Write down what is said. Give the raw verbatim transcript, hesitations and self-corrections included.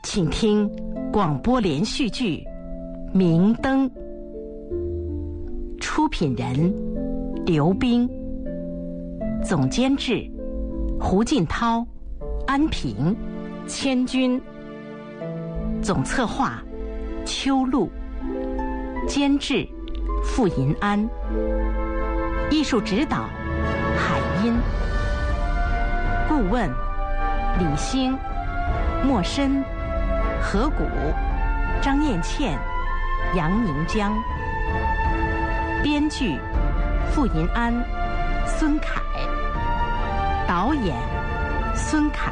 请听广播连续剧《明灯》，出品人刘冰，总监制胡进涛、安平、千军，总策划邱露，监制傅银安，艺术指导海音，顾问李星、莫深、何谷、张燕倩、杨宁江，编剧傅银安、孙凯，导演孙凯。